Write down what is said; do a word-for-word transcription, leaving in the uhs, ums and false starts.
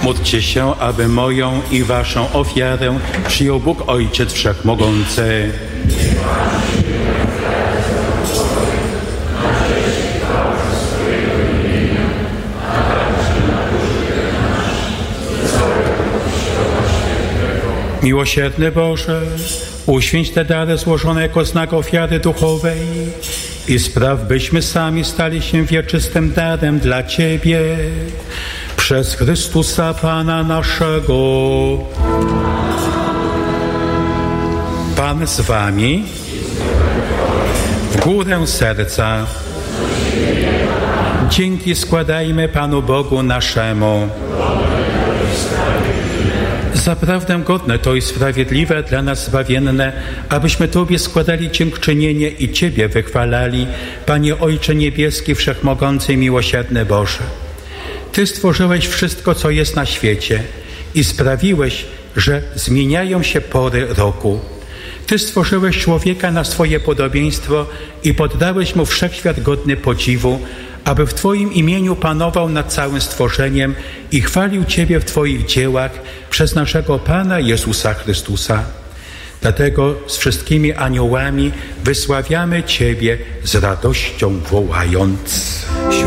Módlcie się, aby moją i waszą ofiarę przyjął Bóg Ojciec Wszechmogący. Miłosierny Boże, uświęć te dary złożone jako znak ofiary duchowej i spraw, byśmy sami stali się wieczystym darem dla Ciebie. Przez Chrystusa Pana naszego. Pan z wami. W górę serca. Dzięki składajmy Panu Bogu naszemu. Zaprawdę godne to i sprawiedliwe dla nas zbawienne, abyśmy Tobie składali dziękczynienie i Ciebie wychwalali, Panie Ojcze Niebieski, Wszechmogący i Miłosierny Boże. Ty stworzyłeś wszystko, co jest na świecie i sprawiłeś, że zmieniają się pory roku. Ty stworzyłeś człowieka na swoje podobieństwo i poddałeś mu wszechświat godny podziwu, aby w Twoim imieniu panował nad całym stworzeniem i chwalił Ciebie w Twoich dziełach przez naszego Pana Jezusa Chrystusa. Dlatego z wszystkimi aniołami wysławiamy Ciebie z radością wołając.